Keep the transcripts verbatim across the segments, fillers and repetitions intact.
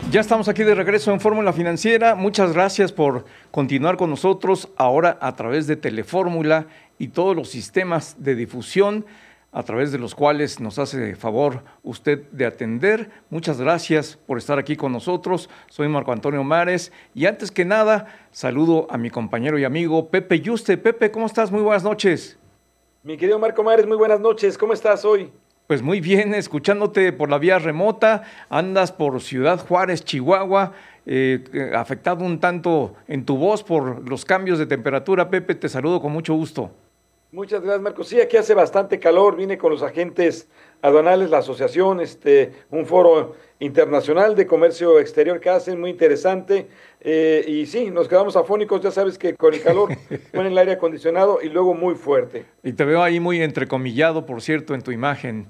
Ya estamos aquí de regreso en Fórmula Financiera. Muchas gracias por continuar con nosotros ahora a través de Telefórmula y todos los sistemas de difusión a través de los cuales nos hace favor usted de atender. Muchas gracias por estar aquí con nosotros. Soy Marco Antonio Mares y antes que nada saludo a mi compañero y amigo Pepe Yuste. Pepe, ¿cómo estás? Muy buenas noches. Mi querido Marco Mares, muy buenas noches. ¿Cómo estás hoy? Pues muy bien, escuchándote por la vía remota, andas por Ciudad Juárez, Chihuahua, eh, afectado un tanto en tu voz por los cambios de temperatura. Pepe, te saludo con mucho gusto. Muchas gracias, Marco. Sí, aquí hace bastante calor. Vine con los agentes aduanales, la asociación, este, un foro internacional de comercio exterior que hacen, muy interesante. Eh, y sí, nos quedamos afónicos. Ya sabes que con el calor ponen el aire acondicionado y luego muy fuerte. Y te veo ahí muy entrecomillado, por cierto, en tu imagen.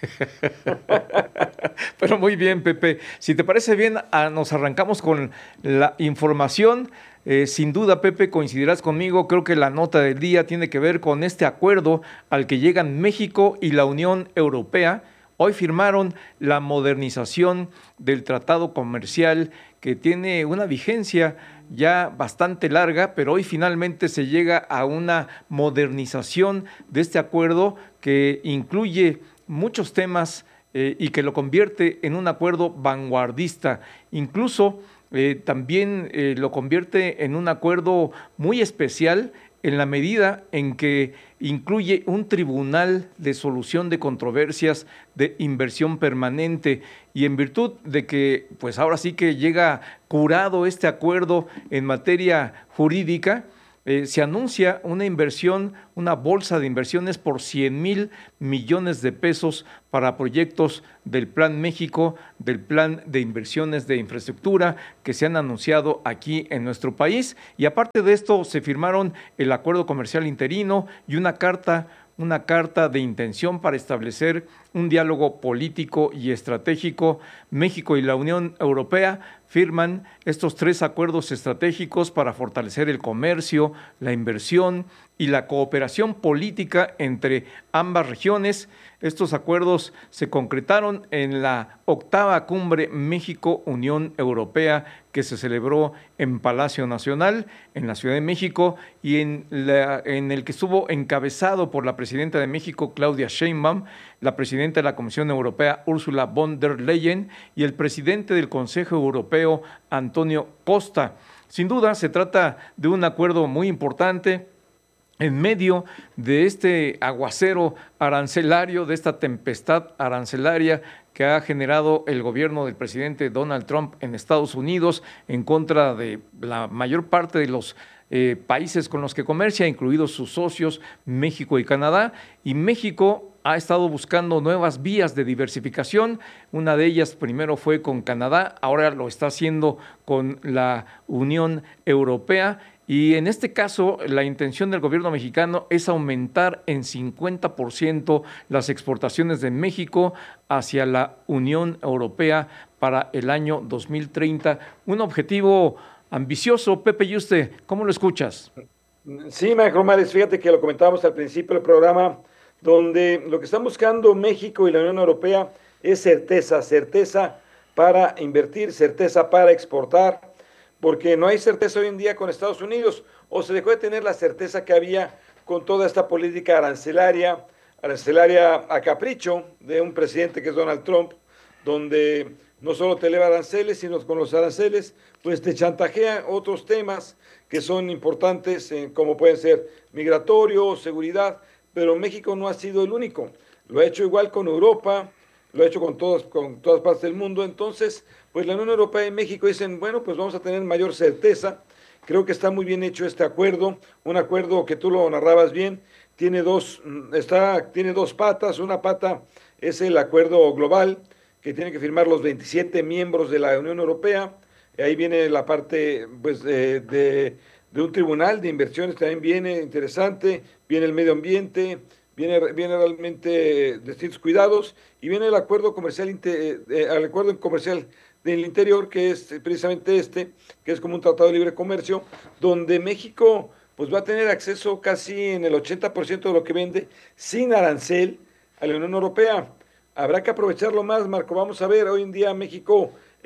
Pero muy bien, Pepe. Si te parece bien, ah, nos arrancamos con la información. Eh, sin duda, Pepe, coincidirás conmigo, creo que la nota del día tiene que ver con este acuerdo al que llegan México y la Unión Europea. Hoy firmaron la modernización del tratado comercial que tiene una vigencia ya bastante larga, pero hoy finalmente se llega a una modernización de este acuerdo que incluye muchos temas eh, y que lo convierte en un acuerdo vanguardista. Incluso eh, también eh, lo convierte en un acuerdo muy especial en la medida en que incluye un tribunal de solución de controversias de inversión permanente y en virtud de que pues ahora sí que llega curado este acuerdo en materia jurídica, eh, se anuncia una inversión, una bolsa de inversiones por cien mil millones de pesos para proyectos del Plan México, del Plan de Inversiones de Infraestructura que se han anunciado aquí en nuestro país. Y aparte de esto, se firmaron el acuerdo comercial interino y una carta una carta de intención para establecer un diálogo político y estratégico. México y la Unión Europea firman estos tres acuerdos estratégicos para fortalecer el comercio, la inversión y la cooperación política entre ambas regiones. Estos acuerdos se concretaron en la octava cumbre México-Unión Europea que se celebró en Palacio Nacional, en la Ciudad de México, y en, la, en el que estuvo encabezado por la presidenta de México, Claudia Sheinbaum, la presidenta de la Comisión Europea, Ursula von der Leyen, y el presidente del Consejo Europeo, Antonio Costa. Sin duda, se trata de un acuerdo muy importante en medio de este aguacero arancelario, de esta tempestad arancelaria que ha generado el gobierno del presidente Donald Trump en Estados Unidos en contra de la mayor parte de los eh, países con los que comercia, incluidos sus socios México y Canadá. Y México ha estado buscando nuevas vías de diversificación. Una de ellas primero fue con Canadá, ahora lo está haciendo con la Unión Europea. Y en este caso, la intención del gobierno mexicano es aumentar en cincuenta por ciento las exportaciones de México hacia la Unión Europea para el año dos mil treinta. Un objetivo ambicioso. Pepe Yuste, ¿cómo lo escuchas? Sí, Marco Mares, fíjate que lo comentábamos al principio del programa, donde lo que están buscando México y la Unión Europea es certeza, certeza para invertir, certeza para exportar, porque no hay certeza hoy en día con Estados Unidos, o se dejó de tener la certeza que había con toda esta política arancelaria, arancelaria a capricho de un presidente que es Donald Trump, donde no solo te eleva aranceles, sino con los aranceles, pues te chantajea otros temas que son importantes, eh, como pueden ser migratorio, seguridad, pero México no ha sido el único, lo ha hecho igual con Europa, lo ha hecho con, todos, con todas partes del mundo. Entonces, pues la Unión Europea y México dicen, bueno, pues vamos a tener mayor certeza. Creo que está muy bien hecho este acuerdo, un acuerdo que tú lo narrabas bien, tiene dos, está, tiene dos patas. Una pata es el acuerdo global que tienen que firmar los veintisiete miembros de la Unión Europea. Ahí viene la parte pues, de, de, de un tribunal de inversiones, también viene interesante, viene el medio ambiente, Viene, viene realmente distintos cuidados y viene el acuerdo comercial, eh, el acuerdo comercial del interior, que es precisamente este, que es como un tratado de libre comercio, donde México pues va a tener acceso casi en el ochenta por ciento de lo que vende sin arancel a la Unión Europea. Habrá que aprovecharlo más, Marco. Vamos a ver, hoy en día México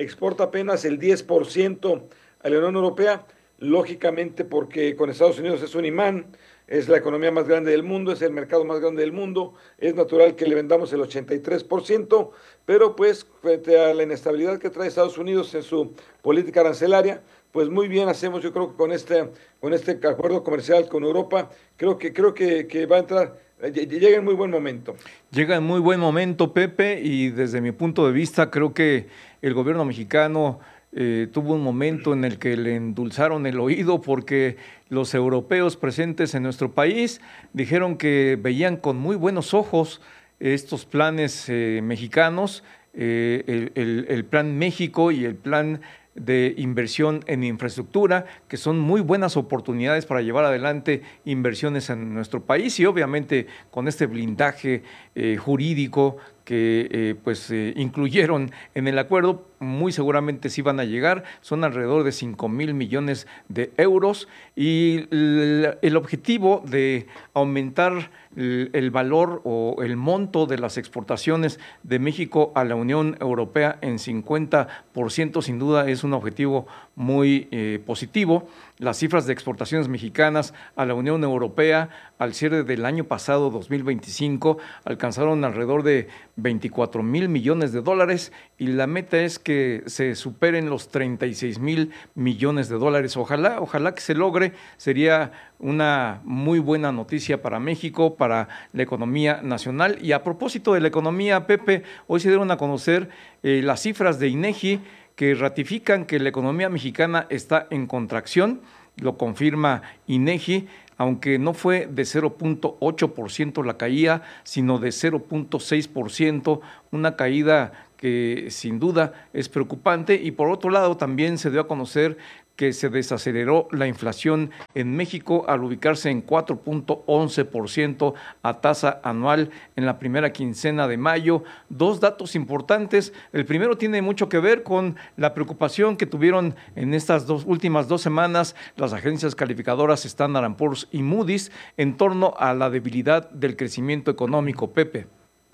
exporta apenas el diez por ciento a la Unión Europea, lógicamente porque con Estados Unidos es un imán, es la economía más grande del mundo, es el mercado más grande del mundo, es natural que le vendamos el ochenta y tres por ciento, pero pues frente a la inestabilidad que trae Estados Unidos en su política arancelaria, pues muy bien hacemos, yo creo que con este, con este acuerdo comercial con Europa, creo que, creo que, que va a entrar, llega en muy buen momento. Llega en muy buen momento, Pepe, y desde mi punto de vista creo que el gobierno mexicano Eh, tuvo un momento en el que le endulzaron el oído porque los europeos presentes en nuestro país dijeron que veían con muy buenos ojos estos planes eh, mexicanos, eh, el, el, el Plan México y el Plan de inversión en infraestructura, que son muy buenas oportunidades para llevar adelante inversiones en nuestro país y obviamente con este blindaje eh, jurídico que eh, pues eh, incluyeron en el acuerdo, muy seguramente sí van a llegar, son alrededor de cinco mil millones de euros y el, el objetivo de aumentar el, el valor o el monto de las exportaciones de México a la Unión Europea en cincuenta por ciento sin duda es un objetivo muy eh, positivo. Las cifras de exportaciones mexicanas a la Unión Europea al cierre del año pasado, dos mil veinticinco, alcanzaron alrededor de veinticuatro mil millones de dólares y la meta es que se superen los treinta y seis mil millones de dólares. Ojalá, ojalá que se logre, sería una muy buena noticia para México, para la economía nacional. Y a propósito de la economía, Pepe, hoy se dieron a conocer eh, las cifras de INEGI que ratifican que la economía mexicana está en contracción, lo confirma INEGI, aunque no fue de cero punto ocho por ciento la caída, sino de cero punto seis por ciento, una caída que sin duda es preocupante. Y por otro lado también se dio a conocer que se desaceleró la inflación en México al ubicarse en cuatro punto once por ciento a tasa anual en la primera quincena de mayo. Dos datos importantes. El primero tiene mucho que ver con la preocupación que tuvieron en estas dos últimas dos semanas las agencias calificadoras Standard and Poor's y Moody's en torno a la debilidad del crecimiento económico, Pepe.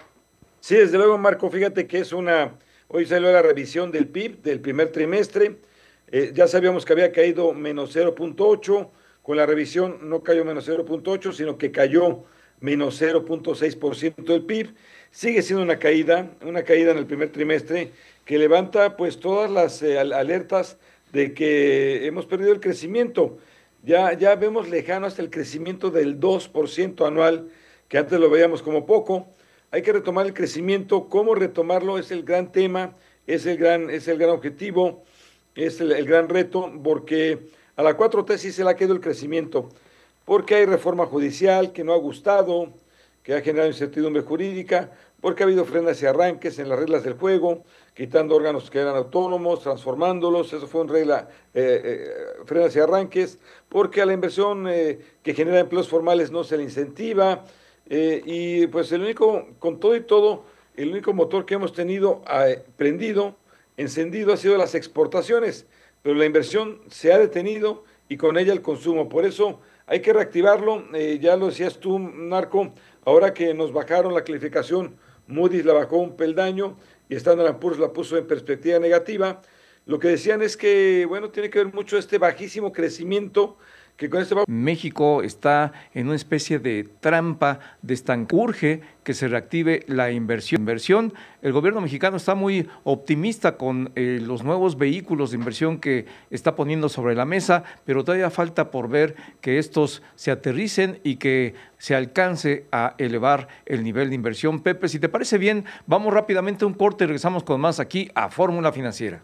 Sí, desde luego, Marco, fíjate que es una, hoy salió la revisión del P I B del primer trimestre. Eh, ya sabíamos que había caído menos cero punto ocho, con la revisión no cayó menos cero punto ocho, sino que cayó menos cero punto seis por ciento del P I B. Sigue siendo una caída, una caída en el primer trimestre que levanta pues todas las eh, alertas de que hemos perdido el crecimiento. Ya, ya vemos lejano hasta el crecimiento del dos por ciento anual, que antes lo veíamos como poco. Hay que retomar el crecimiento. ¿Cómo retomarlo? Es el gran tema, es el gran, es el gran objetivo. Es el, el gran reto, porque a la cuatro T sí se le ha quedado el crecimiento, porque hay reforma judicial que no ha gustado, que ha generado incertidumbre jurídica, porque ha habido frenas y arranques en las reglas del juego, quitando órganos que eran autónomos, transformándolos, eso fue en regla, eh, eh, frenas y arranques, porque a la inversión eh, que genera empleos formales no se le incentiva, eh, y pues el único, con todo y todo, el único motor que hemos tenido eh, prendido, encendido ha sido las exportaciones, pero la inversión se ha detenido y con ella el consumo. Por eso hay que reactivarlo. Eh, ya lo decías tú, Narco, ahora que nos bajaron la calificación, Moody's la bajó un peldaño y Standard and Poor's la puso en perspectiva negativa. Lo que decían es que, bueno, tiene que ver mucho este bajísimo crecimiento que con este... México está en una especie de trampa de estanque. Urge que se reactive la inversión. inversión. El gobierno mexicano está muy optimista con eh, los nuevos vehículos de inversión que está poniendo sobre la mesa, pero todavía falta por ver que estos se aterricen y que se alcance a elevar el nivel de inversión. Pepe, si te parece bien, vamos rápidamente a un corte y regresamos con más aquí a Fórmula Financiera.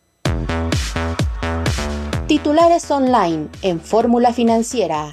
Titulares online en Fórmula Financiera.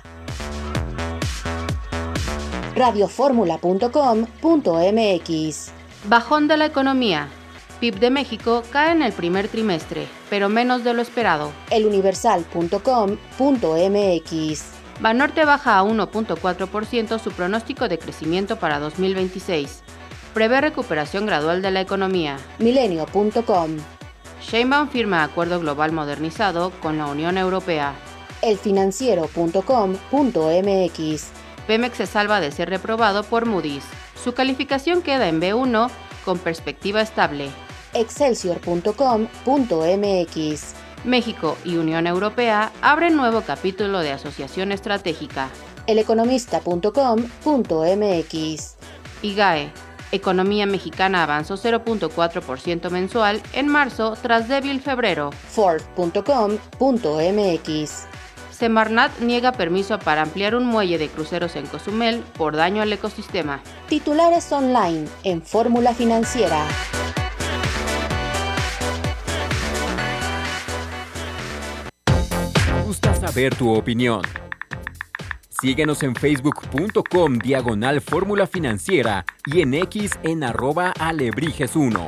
radioformula punto com punto m x. Bajón de la economía. P I B de México cae en el primer trimestre, pero menos de lo esperado. eluniversal punto com punto m x. Banorte baja a uno punto cuatro por ciento su pronóstico de crecimiento para dos mil veintiséis. Prevé recuperación gradual de la economía. milenio punto com. Sheinbaum firma acuerdo global modernizado con la Unión Europea. elfinanciero punto com punto m x. Pemex se salva de ser reprobado por Moody's. Su calificación queda en B uno con perspectiva estable. excelsior punto com punto m x. México y Unión Europea abren nuevo capítulo de asociación estratégica. eleconomista punto com punto m x. I G A E. Economía mexicana avanzó cero punto cuatro por ciento mensual en marzo tras débil febrero. Forbes punto com punto m x. Semarnat niega permiso para ampliar un muelle de cruceros en Cozumel por daño al ecosistema. Titulares online en Fórmula Financiera. Gusta saber tu opinión. Síguenos en facebook punto com diagonal Fórmula Financiera y en X en arroba alebrijes uno.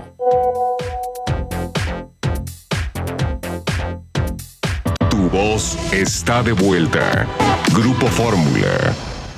Tu voz está de vuelta. Grupo Fórmula.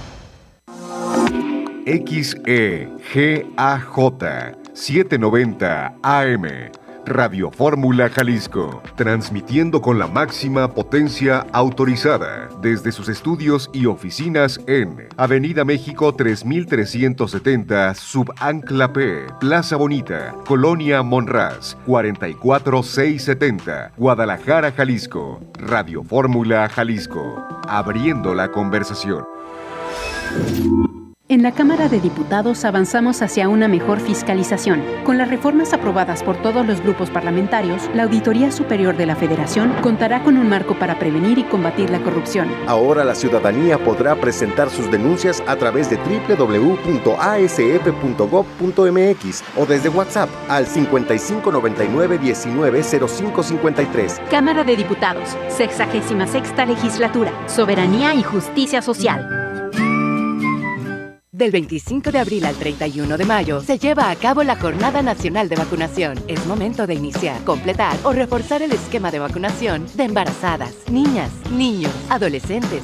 X E G A J setecientos noventa A M. Radio Fórmula Jalisco, transmitiendo con la máxima potencia autorizada desde sus estudios y oficinas en Avenida México tres mil trescientos setenta, Subancla P, Plaza Bonita, Colonia Monraz, cuarenta y cuatro mil seiscientos setenta, Guadalajara, Jalisco. Radio Fórmula Jalisco, abriendo la conversación. En la Cámara de Diputados avanzamos hacia una mejor fiscalización. Con las reformas aprobadas por todos los grupos parlamentarios, la Auditoría Superior de la Federación contará con un marco para prevenir y combatir la corrupción. Ahora la ciudadanía podrá presentar sus denuncias a través de doble u doble u doble u punto a s f punto gob punto m x o desde WhatsApp al cincuenta y cinco noventa y nueve diecinueve cero cinco cincuenta y tres. Cámara de Diputados, sexagésima sexta Legislatura, Soberanía y Justicia Social. Del veinticinco de abril al treinta y uno de mayo se lleva a cabo la Jornada Nacional de Vacunación. Es momento de iniciar, completar o reforzar el esquema de vacunación de embarazadas, niñas, niños, adolescentes,